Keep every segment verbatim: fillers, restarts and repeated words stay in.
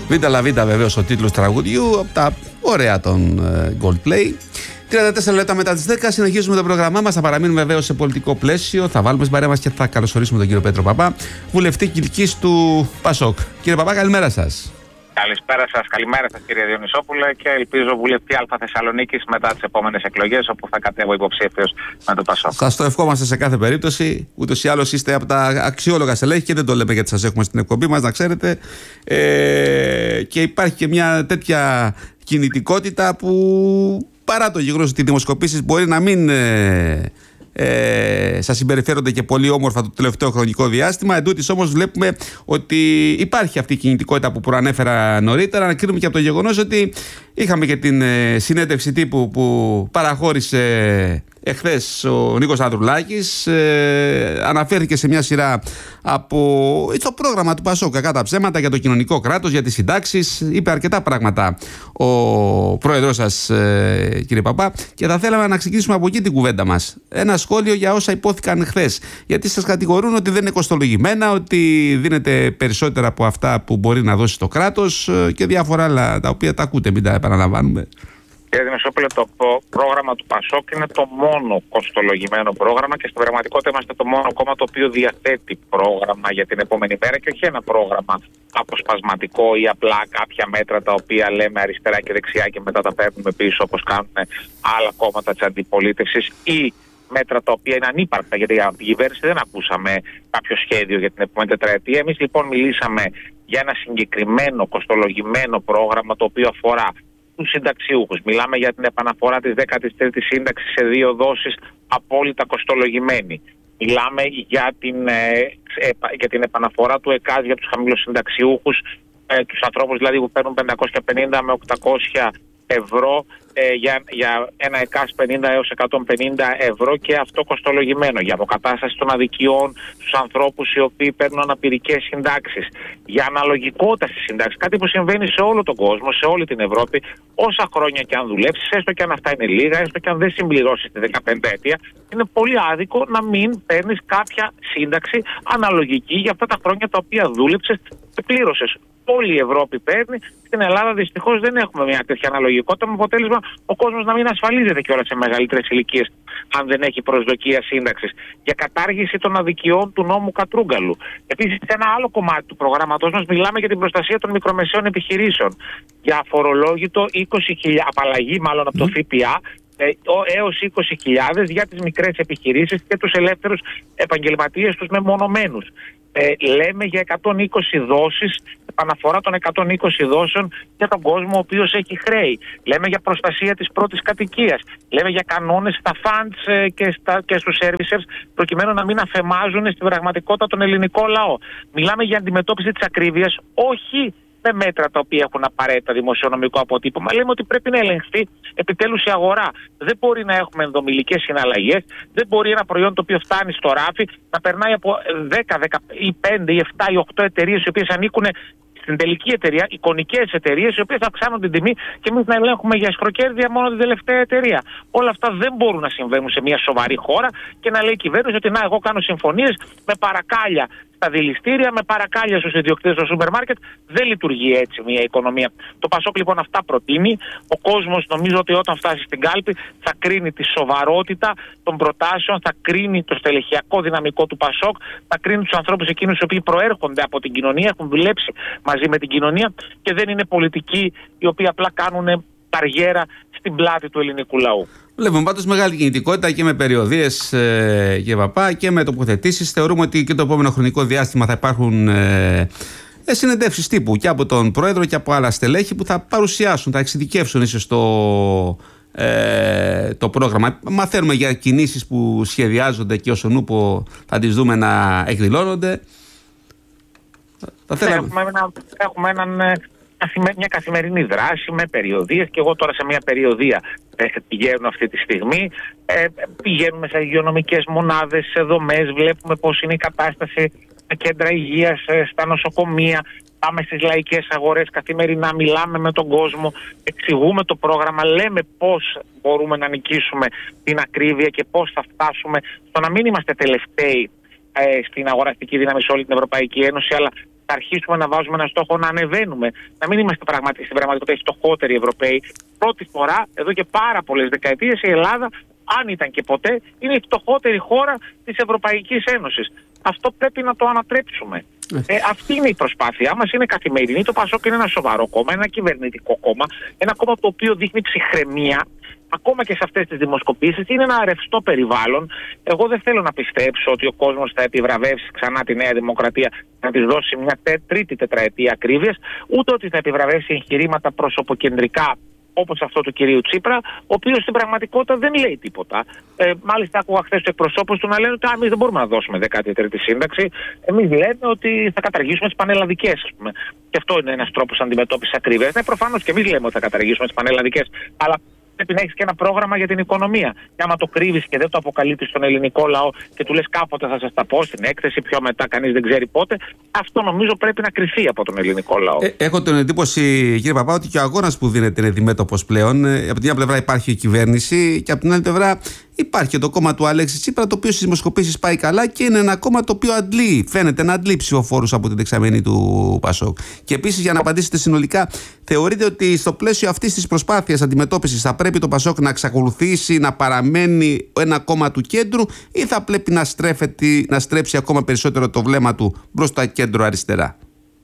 Βίντα λα Βίντα, βεβαίως ο τίτλος τραγουδιού, από τα ωραία των Coldplay. τριάντα τέσσερα λεπτά μετά τις δέκα συνεχίζουμε το πρόγραμμά μας. Θα παραμείνουμε βεβαίως σε πολιτικό πλαίσιο. Θα βάλουμε στην παρέα μας και θα καλωσορίσουμε τον κύριο Πέτρο Παπά, βουλευτή Κιλκής του Πασόκ. Κύριε Παπά, καλημέρα σας. Καλησπέρα σας, καλημέρα σας κύριε Διονυσόπουλε, και ελπίζω βουλευτή Α Θεσσαλονίκης μετά τις επόμενες εκλογές, όπου θα κατέβω υποψήφιος με το Πασόκ. Σας το ευχόμαστε σε κάθε περίπτωση. Ούτως ή άλλως είστε από τα αξιόλογα στελέχη και δεν το λέμε γιατί σας έχουμε στην εκπομπή μας, να ξέρετε. Ε, και υπάρχει και μια τέτοια κινητικότητα που, παρά το γεγονός ότι οι δημοσκοπήσεις μπορεί να μην ε, ε, σας συμπεριφέρονται και πολύ όμορφα το τελευταίο χρονικό διάστημα, εντούτοις όμως βλέπουμε ότι υπάρχει αυτή η κινητικότητα που προανέφερα νωρίτερα. Να κρίνουμε και από το γεγονός ότι είχαμε και την ε, συνέντευξη τύπου που παραχώρησε εχθές ο Νίκος Ανδρουλάκης. Ε, αναφέρθηκε σε μια σειρά από το πρόγραμμα του Πασόκ, κακά τα ψέματα, για το κοινωνικό κράτος, για τις συντάξεις. Είπε αρκετά πράγματα ο πρόεδρος σας, ε, κύριε Παπά, και θα θέλαμε να ξεκινήσουμε από εκεί την κουβέντα μας. Ένα σχόλιο για όσα υπόθηκαν χθες. Γιατί σας κατηγορούν ότι δεν είναι κοστολογημένα, ότι δίνετε περισσότερα από αυτά που μπορεί να δώσει το κράτος και διάφορα άλλα τα οποία τα ακούτε, μην τα επαναλαμβάνουμε. Κύριε Δημοσιόπουλε, το πρόγραμμα του Πασόκ είναι το μόνο κοστολογημένο πρόγραμμα και στην πραγματικότητα είμαστε το μόνο κόμμα το οποίο διαθέτει πρόγραμμα για την επόμενη μέρα και όχι ένα πρόγραμμα αποσπασματικό ή απλά κάποια μέτρα τα οποία λέμε αριστερά και δεξιά και μετά τα παίρνουμε πίσω όπως κάνουν άλλα κόμματα της αντιπολίτευσης, ή μέτρα τα οποία είναι ανύπαρκτα, γιατί από την κυβέρνηση δεν ακούσαμε κάποιο σχέδιο για την επόμενη τετραετία. Εμείς λοιπόν μιλήσαμε για ένα συγκεκριμένο κοστολογημένο πρόγραμμα το οποίο αφορά τους συνταξιούχους. Μιλάμε για την επαναφορά της δέκατης τρίτης σύνταξης σε δύο δόσεις απόλυτα κοστολογημένη. Μιλάμε για την, ε, για την επαναφορά του ΕΚΑΣ για τους χαμηλοσυνταξιούχους, ε, τους ανθρώπους δηλαδή που παίρνουν πεντακόσια πενήντα με οκτακόσια ευρώ, ε, για, για ένα ΕΚΑΣ πενήντα έως εκατόν πενήντα ευρώ, και αυτό κοστολογημένο. Για αποκατάσταση των αδικιών στους ανθρώπους οι οποίοι παίρνουν αναπηρικές συντάξεις. Για αναλογικότητα στις συντάξεις. Κάτι που συμβαίνει σε όλο τον κόσμο, σε όλη την Ευρώπη, όσα χρόνια και αν δουλέψεις, έστω και αν αυτά είναι λίγα, έστω και αν δεν συμπληρώσεις τη δεκαπενταετία, είναι πολύ άδικο να μην παίρνεις κάποια σύνταξη αναλογική για αυτά τα χρόνια τα οποία δούλεψες και πλήρωσες. Όλη η Ευρώπη παίρνει. Στην Ελλάδα δυστυχώς δεν έχουμε μια τέτοια αναλογικότητα, με αποτέλεσμα ο κόσμος να μην ασφαλίζεται κιόλας σε μεγαλύτερες ηλικίες, αν δεν έχει προσδοκία σύνταξης. Για κατάργηση των αδικιών του νόμου Κατρούγκαλου. Επίσης, σε ένα άλλο κομμάτι του προγράμματός μας μιλάμε για την προστασία των μικρομεσαίων επιχειρήσεων. Για αφορολόγητο είκοσι χιλιάδες, απαλλαγή μάλλον από το ΦΠΑ, έως είκοσι χιλιάδες για τις μικρές επιχειρήσεις και τους ελεύθερους επαγγελματίες, τους μεμονωμένους. Ε, λέμε για εκατόν είκοσι δόσεις, επαναφορά των εκατόν είκοσι δόσεων για τον κόσμο ο οποίος έχει χρέη. Λέμε για προστασία της πρώτης κατοικίας. Λέμε για κανόνες στα funds ε, και, στα, και στους servicers, προκειμένου να μην αφαιμάζουν στην πραγματικότητα τον ελληνικό λαό. Μιλάμε για αντιμετώπιση της ακρίβειας, όχι με μέτρα τα οποία έχουν απαραίτητα δημοσιονομικό αποτύπωμα. Λέμε ότι πρέπει να ελεγχθεί επιτέλους η αγορά. Δεν μπορεί να έχουμε ενδομιλικές συναλλαγές. Δεν μπορεί ένα προϊόν το οποίο φτάνει στο ράφι να περνάει από δέκα, δέκα ή πέντε ή επτά ή οκτώ εταιρείες οι οποίες ανήκουν στην τελική εταιρεία, εικονικές εταιρείες, οι οποίες αυξάνουν την τιμή, και εμείς να ελέγχουμε για σκροκέρδια μόνο την τελευταία εταιρεία. Όλα αυτά δεν μπορούν να συμβαίνουν σε μια σοβαρή χώρα και να λέει η κυβέρνηση ότι να, εγώ κάνω συμφωνίες με παρακάλια στα δηληστήρια, με παρακάλια στους ιδιοκτήτες στο σούπερ μάρκετ. Δεν λειτουργεί έτσι μια οικονομία. Το Πασόκ λοιπόν αυτά προτείνει. Ο κόσμος νομίζω ότι όταν φτάσει στην κάλπη θα κρίνει τη σοβαρότητα των προτάσεων, θα κρίνει το στελεχειακό δυναμικό του Πασόκ, θα κρίνει τους ανθρώπους εκείνους οι οποίοι προέρχονται από την κοινωνία, έχουν δουλέψει μαζί με την κοινωνία και δεν είναι πολιτικοί οι οποίοι απλά κάνουν καριέρα στην πλάτη του ελληνικού λαού. Βλέπουμε πάντως μεγάλη κινητικότητα και με περιοδίες, ε, κύριε Παπά, και με τοποθετήσεις. Θεωρούμε ότι και το επόμενο χρονικό διάστημα θα υπάρχουν ε, ε, συνεντεύσεις τύπου και από τον Πρόεδρο και από άλλα στελέχη που θα παρουσιάσουν, θα εξειδικεύσουν ίσως το, ε, το πρόγραμμα. Μαθαίνουμε για κινήσεις που σχεδιάζονται και όσον ούπο θα τις δούμε να εκδηλώνονται. Θα θέλαμε... έχουμε, ένα, έχουμε έναν... μια καθημερινή δράση με περιοδίες, και εγώ τώρα σε μια περιοδία ε, πηγαίνω αυτή τη στιγμή. Ε, πηγαίνουμε σε υγειονομικές μονάδες, σε δομές, βλέπουμε πώς είναι η κατάσταση στα κέντρα υγείας, στα νοσοκομεία. Πάμε στις λαϊκές αγορές καθημερινά, μιλάμε με τον κόσμο, εξηγούμε το πρόγραμμα, λέμε πώς μπορούμε να νικήσουμε την ακρίβεια και πώς θα φτάσουμε στο να μην είμαστε τελευταίοι ε, στην αγοραστική δύναμη σε όλη την Ευρωπαϊκή Ένωση, αλλά θα αρχίσουμε να βάζουμε ένα στόχο να ανεβαίνουμε, να μην είμαστε πραγματι... στην πραγματικότητα οι φτωχότεροι Ευρωπαίοι. Πρώτη φορά εδώ και πάρα πολλές δεκαετίες η Ελλάδα, αν ήταν και ποτέ, είναι η φτωχότερη χώρα της Ευρωπαϊκής Ένωσης. Αυτό πρέπει να το ανατρέψουμε. Ε, αυτή είναι η προσπάθειά μας, είναι καθημερινή. Το ΠΑΣΟΚ είναι ένα σοβαρό κόμμα, ένα κυβερνητικό κόμμα, ένα κόμμα το οποίο δείχνει ψυχραιμία, ακόμα και σε αυτές τις δημοσκοπήσεις. Είναι ένα ρευστό περιβάλλον. Εγώ δεν θέλω να πιστέψω ότι ο κόσμος θα επιβραβεύσει ξανά τη Νέα Δημοκρατία, να της δώσει μια τε, τρίτη τετραετία ακρίβειας, ούτε ότι θα επιβραβεύσει εγχειρήματα προσωποκεντρικά, όπως αυτό του κυρίου Τσίπρα, ο οποίος στην πραγματικότητα δεν λέει τίποτα. Ε, μάλιστα, άκουγα χθες τους εκπροσώπους του να λένε ότι εμείς δεν μπορούμε να δώσουμε δέκατη τρίτη σύνταξη. Εμείς λέμε ότι θα καταργήσουμε τις πανελλαδικές, ας πούμε. Και αυτό είναι ένας τρόπος αντιμετώπισης ακρίβειας. Ναι, προφανώς και εμείς λέμε ότι θα καταργήσουμε τις πανελλαδικές, αλλά πρέπει να έχεις και ένα πρόγραμμα για την οικονομία. Και άμα το κρύβεις και δεν το αποκαλύπτεις στον ελληνικό λαό και του λες κάποτε θα σας τα πω στην έκθεση, πιο μετά κανείς δεν ξέρει πότε, αυτό νομίζω πρέπει να κρυφθεί από τον ελληνικό λαό. Ε, έχω την εντύπωση, κύριε Παπά, ότι και ο αγώνας που δίνεται είναι διμέτωπος πλέον. Ε, από την μια πλευρά υπάρχει η κυβέρνηση και από την άλλη πλευρά υπάρχει και το κόμμα του Αλέξη Τσίπρα, το οποίο στις δημοσκοπήσεις πάει καλά και είναι ένα κόμμα το οποίο αντλεί, φαίνεται να αντλεί ψηφοφόρους από την δεξαμενή του ΠΑΣΟΚ. Και επίσης, για να απαντήσετε συνολικά, θεωρείτε ότι στο πλαίσιο αυτής της προσπάθειας αντιμετώπισης θα πρέπει το ΠΑΣΟΚ να εξακολουθήσει να παραμένει ένα κόμμα του κέντρου ή θα πρέπει να, να στρέψει ακόμα περισσότερο το βλέμμα του προς τα κέντρο-αριστερά?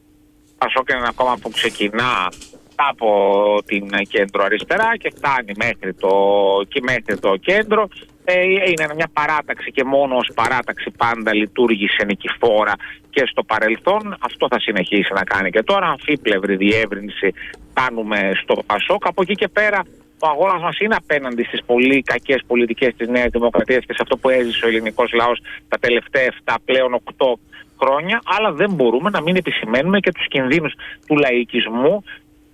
Το ΠΑΣΟΚ είναι ένα κόμμα που ξεκινά από την κέντρο-αριστερά και φτάνει μέχρι το, και μέχρι το κέντρο. Ε, είναι μια παράταξη και μόνο ως παράταξη πάντα λειτουργήσε νικηφόρα και στο παρελθόν. Αυτό θα συνεχίσει να κάνει και τώρα. Αμφίπλευρη διεύρυνση κάνουμε στο ΠΑΣΟΚ. Από εκεί και πέρα ο αγώνας μας είναι απέναντι στις πολύ κακές πολιτικές της Νέας Δημοκρατίας και σε αυτό που έζησε ο ελληνικός λαός τα τελευταία επτά πλέον οκτώ χρόνια, αλλά δεν μπορούμε να μην επισημαίνουμε και τους κινδύνους του λαϊκισμού,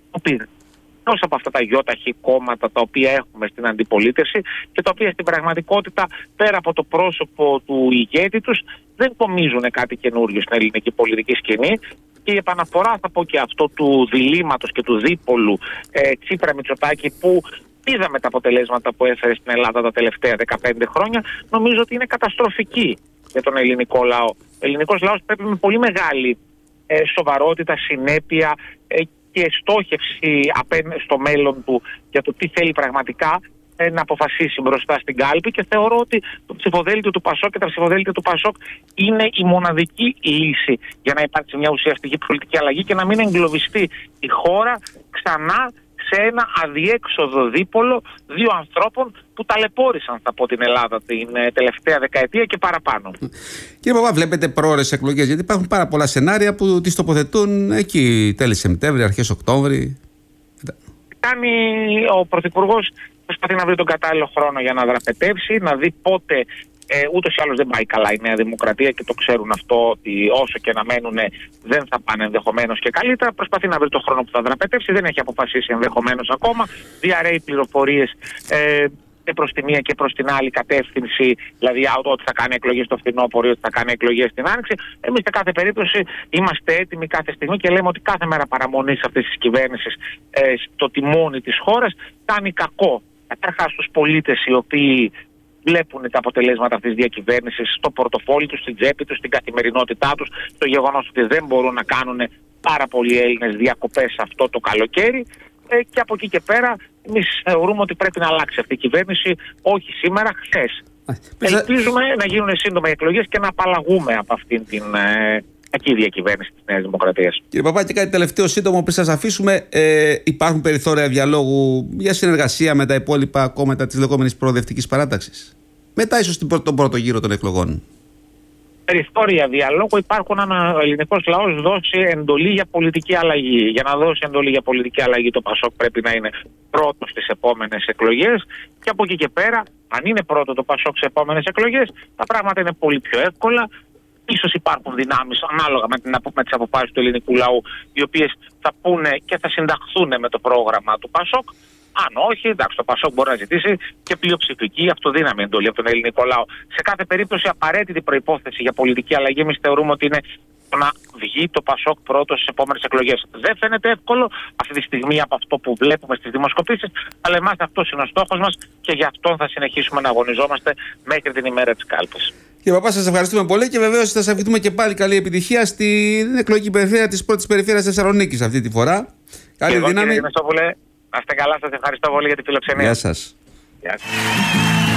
εκτός από αυτά τα γιόταχη κόμματα τα οποία έχουμε στην αντιπολίτευση και τα οποία στην πραγματικότητα πέρα από το πρόσωπο του ηγέτη τους δεν κομίζουν κάτι καινούριο στην ελληνική πολιτική σκηνή. Και η επαναφορά, θα πω και αυτό, του διλήμματος και του δίπολου ε, Τσίπρα-Μητσοτάκη που είδαμε τα αποτελέσματα που έφερε στην Ελλάδα τα τελευταία δεκαπέντε χρόνια, νομίζω ότι είναι καταστροφική για τον ελληνικό λαό. Ο ελληνικός λαός πρέπει με πολύ μεγάλη ε, σοβαρότητα, συνέπεια ε, και στόχευση στο μέλλον του για το τι θέλει πραγματικά ε, να αποφασίσει μπροστά στην κάλπη, και θεωρώ ότι το ψηφοδέλτιο του ΠΑΣΟΚ και τα ψηφοδέλτια του ΠΑΣΟΚ είναι η μοναδική λύση για να υπάρξει μια ουσιαστική πολιτική αλλαγή και να μην εγκλωβιστεί η χώρα ξανά σε ένα αδιέξοδο δίπολο δύο ανθρώπων που ταλαιπώρησαν, θα πω, την Ελλάδα την τελευταία δεκαετία και παραπάνω. Κύριε Παπά, βλέπετε πρόωρες εκλογές? Γιατί υπάρχουν πάρα πολλά σενάρια που τις τοποθετούν εκεί τέλη Σεπτέμβρη, αρχές Οκτώβρη. Κάνει ο Πρωθυπουργός, προσπαθεί να βρει τον κατάλληλο χρόνο για να δραπετεύσει, να δει πότε. Ε, ούτως ή άλλως δεν πάει καλά η Νέα Δημοκρατία και το ξέρουν αυτό, ότι όσο και να μένουν δεν θα πάνε ενδεχομένως και καλύτερα. Προσπαθεί να βρει τον χρόνο που θα δραπετεύσει, δεν έχει αποφασίσει ενδεχομένως ακόμα. Διαρρέει πληροφορίες ε, και προς τη μία και προς την άλλη κατεύθυνση, δηλαδή ότι θα κάνει εκλογές στο φθινόπωρο, ότι θα κάνει εκλογές στην Άνοιξη. Εμείς σε κάθε περίπτωση είμαστε έτοιμοι κάθε στιγμή και λέμε ότι κάθε μέρα παραμονής αυτής της κυβέρνησης ε, στο τιμόνι της χώρας κάνει κακό. Καταρχάς στους πολίτες οι οποίοι βλέπουν τα αποτελέσματα αυτής της διακυβέρνησης στο πορτοφόλι τους, στην τσέπη τους, στην καθημερινότητά τους, το γεγονός ότι δεν μπορούν να κάνουν πάρα πολλοί Έλληνες διακοπές αυτό το καλοκαίρι. Ε, και από εκεί και πέρα, εμείς θεωρούμε ότι πρέπει να αλλάξει αυτή η κυβέρνηση, όχι σήμερα, χθες. Ελπίζουμε να γίνουν σύντομα εκλογές και να απαλλαγούμε από αυτήν την ε, κακή διακυβέρνηση της Νέας Δημοκρατίας. Κύριε Παπά, και κάτι τελευταίο σύντομο πριν σας αφήσουμε. Ε, υπάρχουν περιθώρια διαλόγου για συνεργασία με τα υπόλοιπα κόμματα της λεγόμενης προοδευτικής παράταξης, μετά ίσως τον πρώτο γύρο των εκλογών? Περιθώρια διαλόγου υπάρχουν αν ο ελληνικός λαός δώσει εντολή για πολιτική αλλαγή. Για να δώσει εντολή για πολιτική αλλαγή, το ΠΑΣΟΚ πρέπει να είναι πρώτο στις επόμενες εκλογές. Και από εκεί και πέρα, αν είναι πρώτο το ΠΑΣΟΚ στις επόμενες εκλογές, τα πράγματα είναι πολύ πιο εύκολα. Ίσως υπάρχουν δυνάμεις ανάλογα με, την, με τις αποφάσεις του ελληνικού λαού, οι οποίες θα πούνε και θα συνταχθούν με το πρόγραμμα του ΠΑΣΟΚ. Αν όχι, εντάξει, το ΠΑΣΟΚ μπορεί να ζητήσει και πλειοψηφική αυτοδύναμη εντολή από τον ελληνικό λαό. Σε κάθε περίπτωση, απαραίτητη προϋπόθεση για πολιτική αλλαγή, εμείς θεωρούμε ότι είναι να βγει το ΠΑΣΟΚ πρώτο στις επόμενες εκλογές. Δεν φαίνεται εύκολο αυτή τη στιγμή από αυτό που βλέπουμε στις δημοσκοπήσεις, αλλά εμάς αυτός είναι ο στόχος μας και γι' αυτό θα συνεχίσουμε να αγωνιζόμαστε μέχρι την ημέρα της κάλπης. Κύριε Παπά, σας ευχαριστούμε πολύ και βεβαίως θα σας ευχηθούμε και πάλι καλή επιτυχία στην εκλογική περιφέρεια της πρώτης περιφέρειας Θεσσαλονίκης αυτή τη φορά. Καλή εγώ, δύναμη. Κύριε Δημητρόπουλε, να είστε καλά, σας ευχαριστώ πολύ για τη φιλοξενία. Γεια σας. Γεια σας.